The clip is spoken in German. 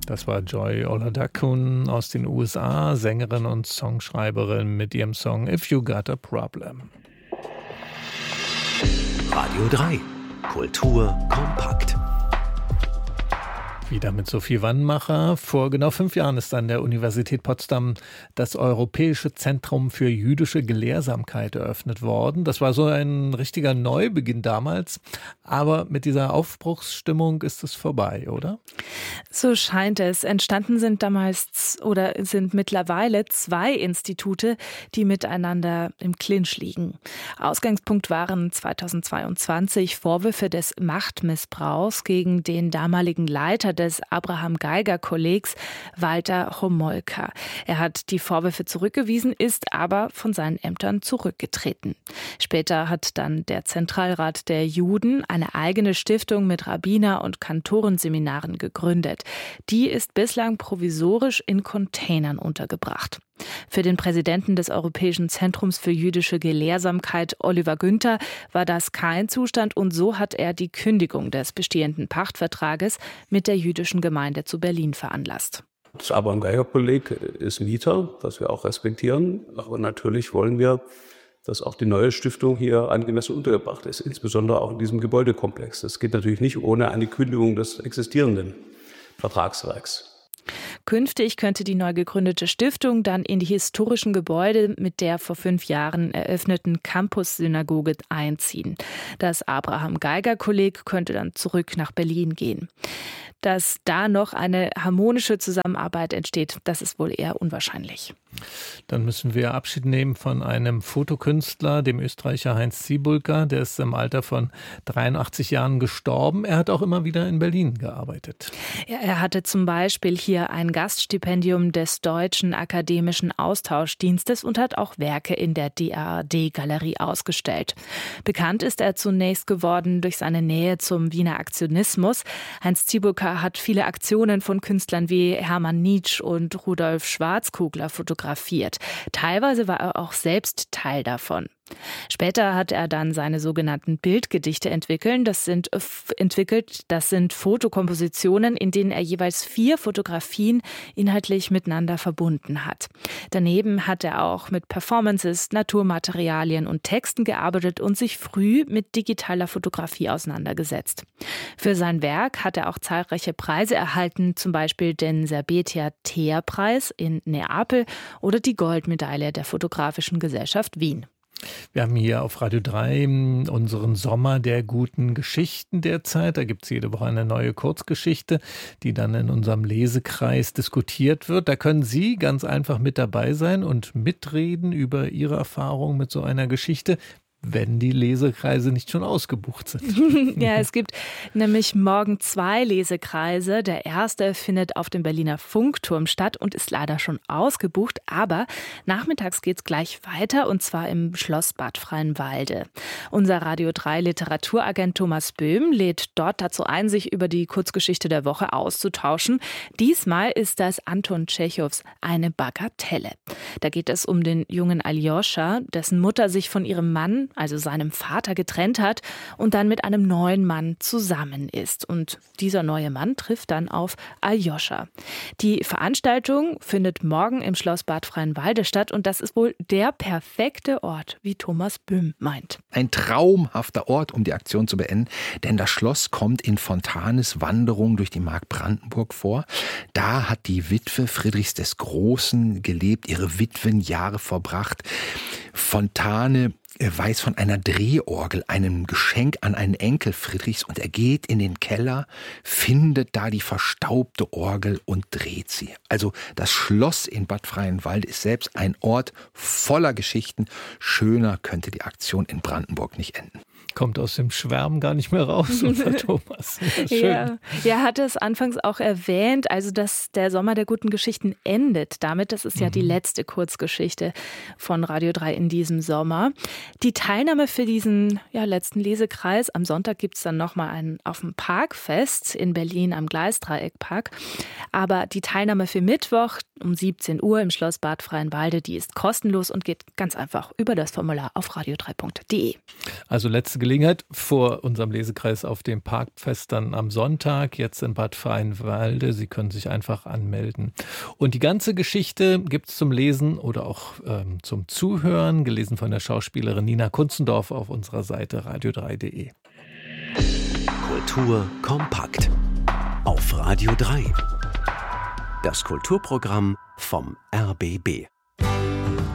Das war Joy Oladokun aus den USA, Sängerin und Songschreiberin mit ihrem Song If You Got a Problem. Radio 3. Kultur kompakt. Wieder mit Sophie Wannmacher. Vor genau 5 Jahren ist an der Universität Potsdam das Europäische Zentrum für jüdische Gelehrsamkeit eröffnet worden. Das war so ein richtiger Neubeginn damals. Aber mit dieser Aufbruchsstimmung ist es vorbei, oder? So scheint es. Entstanden sind mittlerweile 2 Institute, die miteinander im Clinch liegen. Ausgangspunkt waren 2022 Vorwürfe des Machtmissbrauchs gegen den damaligen Leiter des Abraham-Geiger-Kollegs Walter Homolka. Er hat die Vorwürfe zurückgewiesen, ist aber von seinen Ämtern zurückgetreten. Später hat dann der Zentralrat der Juden eine eigene Stiftung mit Rabbiner- und Kantorenseminaren gegründet. Die ist bislang provisorisch in Containern untergebracht. Für den Präsidenten des Europäischen Zentrums für jüdische Gelehrsamkeit, Oliver Günther, war das kein Zustand und so hat er die Kündigung des bestehenden Pachtvertrages mit der jüdischen Gemeinde zu Berlin veranlasst. Das Abraham-Geiger-Kolleg ist Mieter, was wir auch respektieren. Aber natürlich wollen wir, dass auch die neue Stiftung hier angemessen untergebracht ist, insbesondere auch in diesem Gebäudekomplex. Das geht natürlich nicht ohne eine Kündigung des existierenden Vertragswerks. Künftig könnte die neu gegründete Stiftung dann in die historischen Gebäude mit der vor 5 Jahren eröffneten Campus-Synagoge einziehen. Das Abraham-Geiger-Kolleg könnte dann zurück nach Berlin gehen. Dass da noch eine harmonische Zusammenarbeit entsteht, das ist wohl eher unwahrscheinlich. Dann müssen wir Abschied nehmen von einem Fotokünstler, dem Österreicher Heinz Zibulka. Der ist im Alter von 83 Jahren gestorben. Er hat auch immer wieder in Berlin gearbeitet. Ja, er hatte zum Beispiel hier ein Gaststipendium des Deutschen Akademischen Austauschdienstes und hat auch Werke in der DAAD-Galerie ausgestellt. Bekannt ist er zunächst geworden durch seine Nähe zum Wiener Aktionismus. Heinz Zibulka hat viele Aktionen von Künstlern wie Hermann Nitsch und Rudolf Schwarzkugler fotografiert. Teilweise war er auch selbst Teil davon. Später hat er dann seine sogenannten Bildgedichte entwickelt. Das sind Fotokompositionen, in denen er jeweils 4 Fotografien inhaltlich miteinander verbunden hat. Daneben hat er auch mit Performances, Naturmaterialien und Texten gearbeitet und sich früh mit digitaler Fotografie auseinandergesetzt. Für sein Werk hat er auch zahlreiche Preise erhalten, zum Beispiel den Serbetia-Thea-Preis in Neapel oder die Goldmedaille der Fotografischen Gesellschaft Wien. Wir haben hier auf Radio 3 unseren Sommer der guten Geschichten derzeit. Da gibt es jede Woche eine neue Kurzgeschichte, die dann in unserem Lesekreis diskutiert wird. Da können Sie ganz einfach mit dabei sein und mitreden über Ihre Erfahrungen mit so einer Geschichte, wenn die Lesekreise nicht schon ausgebucht sind. Ja, es gibt nämlich morgen 2 Lesekreise. Der erste findet auf dem Berliner Funkturm statt und ist leider schon ausgebucht. Aber nachmittags geht es gleich weiter und zwar im Schloss Bad Freienwalde. Unser Radio 3 Literaturagent Thomas Böhm lädt dort dazu ein, sich über die Kurzgeschichte der Woche auszutauschen. Diesmal ist das Anton Tschechows Eine Bagatelle. Da geht es um den jungen Aljoscha, dessen Mutter sich von ihrem Mann, also seinem Vater, getrennt hat und dann mit einem neuen Mann zusammen ist. Und dieser neue Mann trifft dann auf Aljoscha. Die Veranstaltung findet morgen im Schloss Bad Freienwalde statt und das ist wohl der perfekte Ort, wie Thomas Böhm meint. Ein traumhafter Ort, um die Aktion zu beenden, denn das Schloss kommt in Fontanes Wanderung durch die Mark Brandenburg vor. Da hat die Witwe Friedrichs des Großen gelebt, ihre Witwenjahre verbracht. Fontane weiß von einer Drehorgel, einem Geschenk an einen Enkel Friedrichs, und er geht in den Keller, findet da die verstaubte Orgel und dreht sie. Also das Schloss in Bad Freienwalde ist selbst ein Ort voller Geschichten. Schöner könnte die Aktion in Brandenburg nicht enden. Kommt aus dem Schwärmen gar nicht mehr raus, unser Thomas. Ja, schön. Ja, er hatte es anfangs auch erwähnt, also dass der Sommer der guten Geschichten endet damit. Das ist ja die letzte Kurzgeschichte von Radio 3 in diesem Sommer. Die Teilnahme für diesen letzten Lesekreis, am Sonntag gibt es dann nochmal einen auf dem Parkfest in Berlin am Gleisdreieckpark. Aber die Teilnahme für Mittwoch um 17 Uhr im Schloss Bad Freienwalde, die ist kostenlos und geht ganz einfach über das Formular auf radio3.de. Also letzte Gelegenheit vor unserem Lesekreis auf dem Parkfest dann am Sonntag, jetzt in Bad Freienwalde. Sie können sich einfach anmelden. Und die ganze Geschichte gibt es zum Lesen oder auch zum Zuhören, gelesen von der Schauspielerin Nina Kunzendorf auf unserer Seite radio3.de. Kultur kompakt auf Radio 3. Das Kulturprogramm vom RBB.